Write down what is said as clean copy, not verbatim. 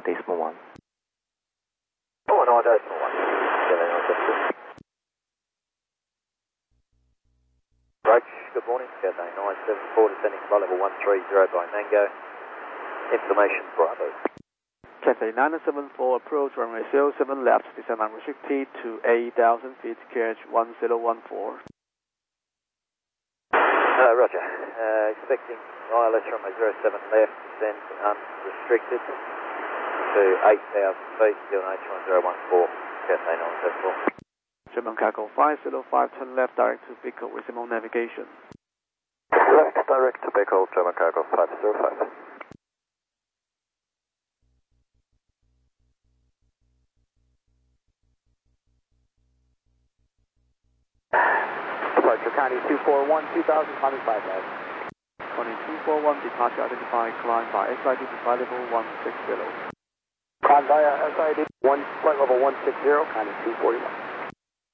decimal 1. Oh, no, decimal 1. Kilo 974. Roach, good morning. Cathay 974 descending flight level 130 by Mango. Information Bravo. Cathay 974, approach runway 07 left, descend unrestricted to 8,000 feet, QH 1014. Roger. Expecting ILS runway 07 left, descend unrestricted to 8,000 feet, QNH 1014, Cathay 974. German Cargo 505, turn left direct to Bicol with remote navigation. Direct to Bicol, German Cargo 505. Departure County 241, 2000, climbing 5,000. County 241, departure identified, climb by SID to flight level 160. Climb via SID, flight level 160, County 241.